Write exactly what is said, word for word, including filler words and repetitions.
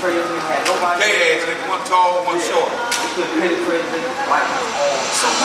president, had nobody. Gay ass nigga, one tall, one short. He couldn't pay the president. Like,